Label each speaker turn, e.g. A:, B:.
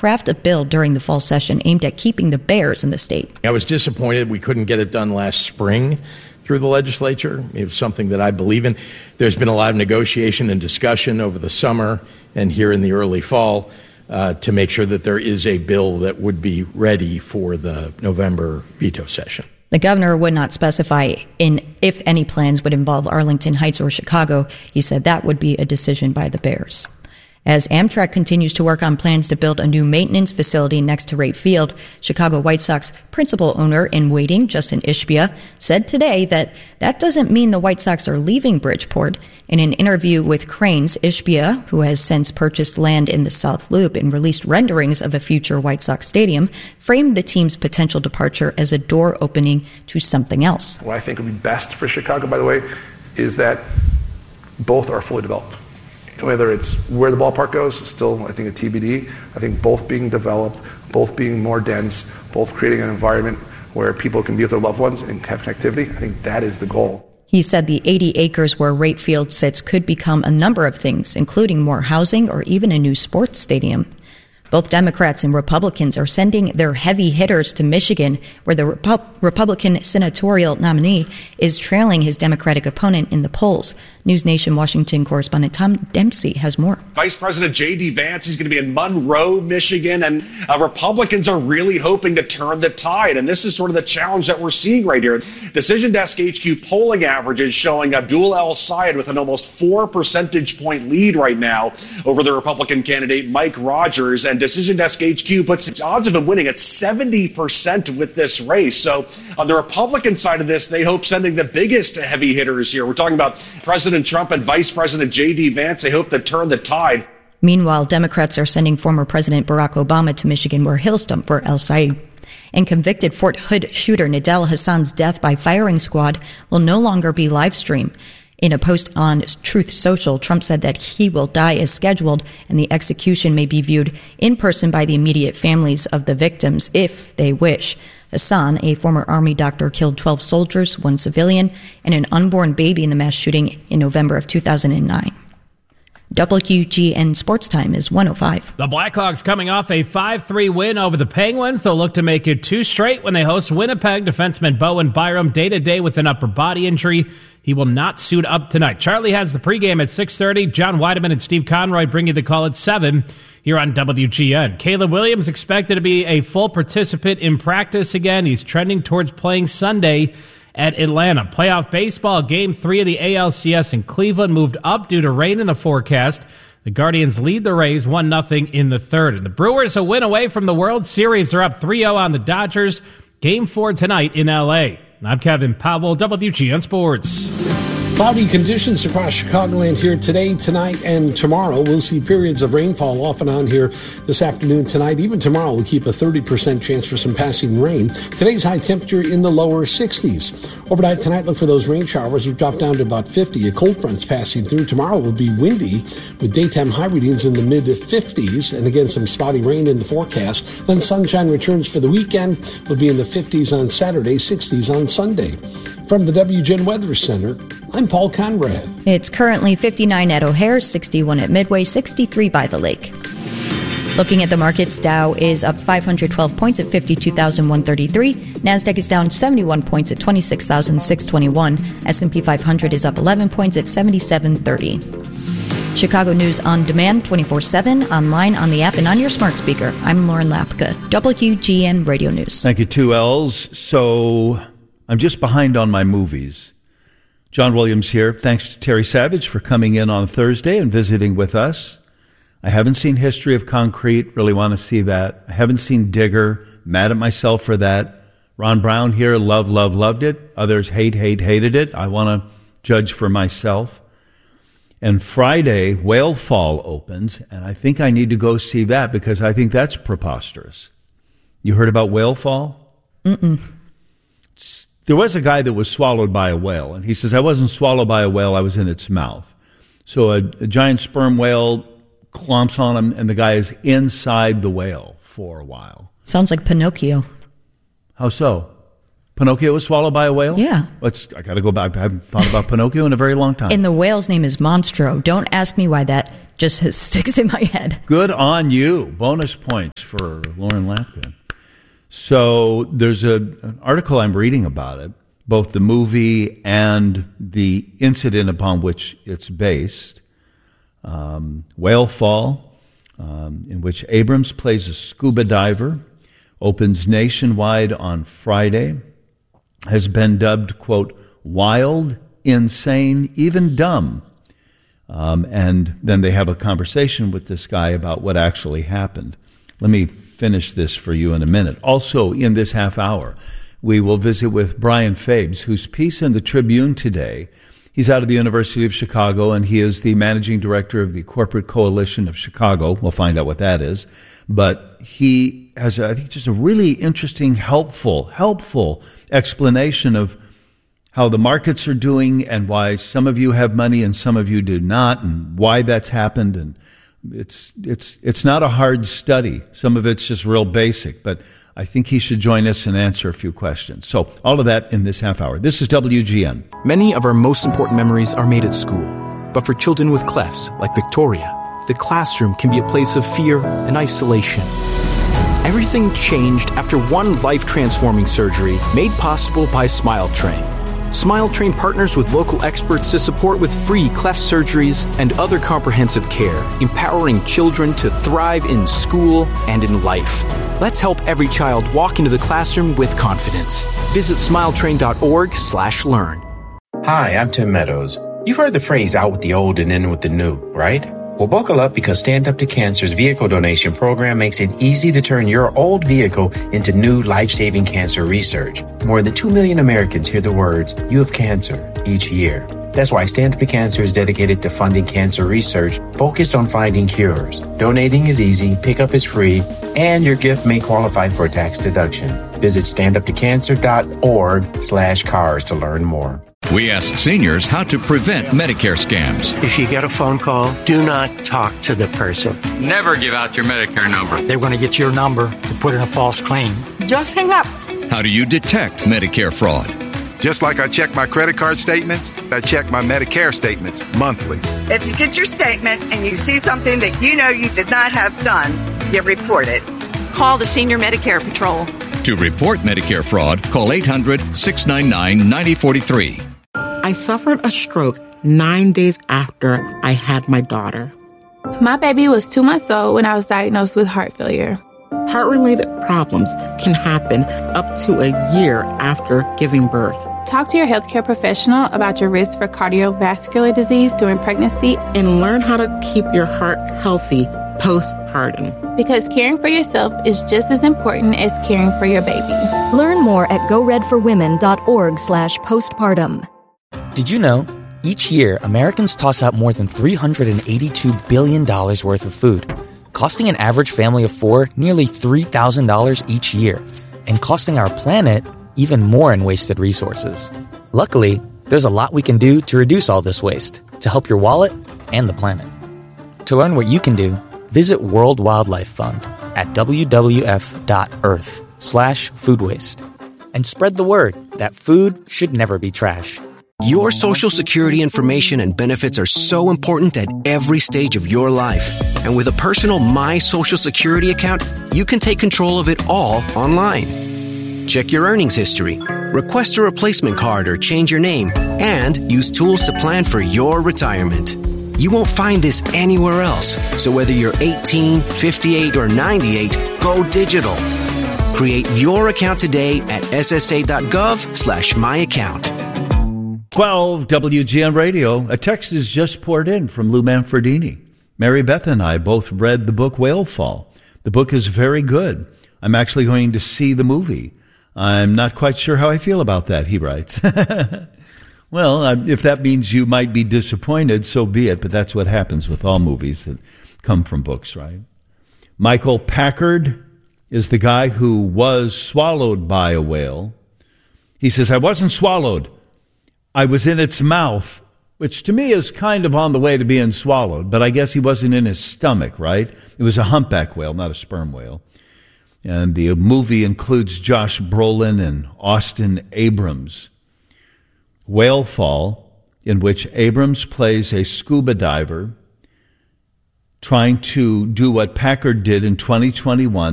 A: craft a bill during the fall session aimed at keeping the bears in the state.
B: I was disappointed we couldn't get it done last spring through the legislature. It was something that I believe in. There's been a lot of negotiation and discussion over the summer and here in the early fall to make sure that there is a bill that would be ready for the November veto session.
A: The governor would not specify if any plans would involve Arlington Heights or Chicago. He said that would be a decision by the Bears. As Amtrak continues to work on plans to build a new maintenance facility next to Wright Field, Chicago White Sox principal owner in waiting, Justin Ishbia, said today that doesn't mean the White Sox are leaving Bridgeport. In an interview with Crain's, Ishbia, who has since purchased land in the South Loop and released renderings of a future White Sox stadium, framed the team's potential departure as a door opening to something else.
C: What I think would be best for Chicago, by the way, is that both are fully developed. Whether it's where the ballpark goes, still, I think, a TBD. I think both being developed, both being more dense, both creating an environment where people can be with their loved ones and have connectivity, I think that is the goal.
A: He said the 80 acres where Wright Field sits could become a number of things, including more housing or even a new sports stadium. Both Democrats and Republicans are sending their heavy hitters to Michigan, where the Republican senatorial nominee is trailing his Democratic opponent in the polls. News Nation Washington correspondent Tom Dempsey has more.
D: Vice President J.D. Vance is going to be in Monroe, Michigan, and Republicans are really hoping to turn the tide. And this is sort of the challenge that we're seeing right here. Decision Desk HQ polling averages showing Abdul El-Sayed with an almost 4 percentage point lead right now over the Republican candidate Mike Rogers. And Decision Desk HQ puts odds of him winning at 70% with this race. So on the Republican side of this, they hope sending the biggest heavy hitters here. We're talking about President Trump and Vice President J.D. Vance. They hope to turn the tide.
A: Meanwhile, Democrats are sending former President Barack Obama to Michigan, where he'll stump for El-Sayed. And convicted Fort Hood shooter Nadel Hassan's death by firing squad will no longer be live streamed. In a post on Truth Social, Trump said that he will die as scheduled and the execution may be viewed in person by the immediate families of the victims if they wish. Hassan, a former Army doctor, killed 12 soldiers, 1 civilian, and an unborn baby in the mass shooting in November of 2009. WGN Sports Time is 1:05.
E: The Blackhawks coming off a 5-3 win over the Penguins. They'll look to make it 2 straight when they host Winnipeg. Defenseman Bowen Byram day-to-day with an upper body injury. He will not suit up tonight. Charlie has the pregame at 6:30. John Weideman and Steve Conroy bring you the call at 7 here on WGN. Caleb Williams expected to be a full participant in practice again. He's trending towards playing Sunday at Atlanta. Playoff baseball, Game 3 of the ALCS in Cleveland moved up due to rain in the forecast. The Guardians lead the Rays 1-0 in the third. And the Brewers a win away from the World Series. They're up 3-0 on the Dodgers. Game 4 tonight in L.A. I'm Kevin Powell, WGN Sports.
F: Cloudy conditions across Chicagoland here today, tonight, and tomorrow. We'll see periods of rainfall off and on here this afternoon, tonight. Even tomorrow, we'll keep a 30% chance for some passing rain. Today's high temperature in the lower 60s. Overnight tonight, look for those rain showers. We've dropped down to about 50. A cold front's passing through. Tomorrow will be windy with daytime high readings in the mid-50s. And again, some spotty rain in the forecast. Then sunshine returns for the weekend. We'll be in the 50s on Saturday, 60s on Sunday. From the WGN Weather Center, I'm Paul Conrad.
A: It's currently 59 at O'Hare, 61 at Midway, 63 by the lake. Looking at the markets, Dow is up 512 points at 52,133. NASDAQ is down 71 points at 26,621. S&P 500 is up 11 points at 7730. Chicago News on demand 24/7, online, on the app, and on your smart speaker. I'm Lauren Lapka, WGN Radio News.
G: Thank you, 2Ls. So I'm just behind on my movies. John Williams here. Thanks to Terry Savage for coming in on Thursday and visiting with us. I haven't seen History of Concrete. Really want to see that. I haven't seen Digger. Mad at myself for that. Ron Brown here. Loved it. Others hated it. I want to judge for myself. And Friday, Whale Fall opens, and I think I need to go see that because I think that's preposterous. You heard about Whale Fall?
A: Mm-mm.
G: There was a guy that was swallowed by a whale, and he says, I wasn't swallowed by a whale, I was in its mouth. So a giant sperm whale clomps on him, and the guy is inside the whale for a while.
A: Sounds like Pinocchio.
G: How so? Pinocchio was swallowed by a whale?
A: Yeah.
G: I got to go back. I haven't thought about Pinocchio in a very long time.
A: And the whale's name is Monstro. Don't ask me why that just sticks in my head.
G: Good on you. Bonus points for Lauren Lapka. So there's an article I'm reading about it, both the movie and the incident upon which it's based. Whale Fall, in which Abrams plays a scuba diver, opens nationwide on Friday, has been dubbed, quote, wild, insane, even dumb. And then they have a conversation with this guy about what actually happened. Let me finish this for you in a minute. Also, in this half hour, we will visit with Brian Fabes, whose piece in the Tribune today, he's out of the University of Chicago, and he is the managing director of the Corporate Coalition of Chicago. We'll find out what that is. But he has, I think, just a really interesting, helpful explanation of how the markets are doing and why some of you have money and some of you do not, and why that's happened. And it's not a hard study. Some of it's just real basic, but I think he should join us and answer a few questions. So all of that in this half hour. This is WGN.
H: Many of our most important memories are made at school. But for children with clefs, like Victoria, the classroom can be a place of fear and isolation. Everything changed after one life-transforming surgery made possible by Smile Train. Smile Train partners with local experts to support with free cleft surgeries and other comprehensive care, empowering children to thrive in school and in life. Let's help every child walk into the classroom with confidence. Visit smiletrain.org/learn.
I: Hi, I'm Tim Meadows. You've heard the phrase out with the old and in with the new, right? Well, buckle up because Stand Up to Cancer's vehicle donation program makes it easy to turn your old vehicle into new life-saving cancer research. More than 2 million Americans hear the words, "You have cancer," each year. That's why Stand Up to Cancer is dedicated to funding cancer research focused on finding cures. Donating is easy, pickup is free, and your gift may qualify for a tax deduction. Visit standuptocancer.org/cars to learn more.
J: We asked seniors how to prevent Medicare scams.
K: If you get a phone call, do not talk to the person.
L: Never give out your Medicare number.
K: They're going to get your number to put in a false claim.
M: Just hang up.
J: How do you detect Medicare fraud?
N: Just like I check my credit card statements, I check my Medicare statements monthly.
M: If you get your statement and you see something that you know you did not have done, you report it.
O: Call the Senior Medicare Patrol.
J: To report Medicare fraud, call 800-699-9043.
P: I suffered a stroke 9 days after I had my daughter.
Q: My baby was 2 months old when I was diagnosed with heart failure.
P: Heart-related problems can happen up to a year after giving birth.
Q: Talk to your healthcare professional about your risk for cardiovascular disease during pregnancy
P: and learn how to keep your heart healthy postpartum.
Q: Because caring for yourself is just as important as caring for your baby.
R: Learn more at goredforwomen.org/postpartum.
S: Did you know? Each year, Americans toss out more than $382 billion worth of food, costing an average family of 4 nearly $3,000 each year, and costing our planet even more in wasted resources. Luckily, there's a lot we can do to reduce all this waste, to help your wallet and the planet. To learn what you can do, visit World Wildlife Fund at wwf.earth/food waste. And spread the word that food should never be trash.
T: Your Social Security information and benefits are so important at every stage of your life. And with a personal My Social Security account, you can take control of it all online. Check your earnings history, request a replacement card or change your name, and use tools to plan for your retirement. You won't find this anywhere else. So whether you're 18, 58, or 98, go digital. Create your account today at ssa.gov/myaccount.
G: 12 WGN Radio. A text is just poured in from Lou Manfredini. Mary Beth and I both read the book Whale Fall. The book is very good. I'm actually going to see the movie. I'm not quite sure how I feel about that, he writes. Well, if that means you might be disappointed, so be it. But that's what happens with all movies that come from books, right? Michael Packard is the guy who was swallowed by a whale. He says, I wasn't swallowed. I was in its mouth, which to me is kind of on the way to being swallowed, but I guess he wasn't in his stomach, right? It was a humpback whale, not a sperm whale. And the movie includes Josh Brolin and Austin Abrams. Whale Fall, in which Abrams plays a scuba diver trying to do what Packard did in 2021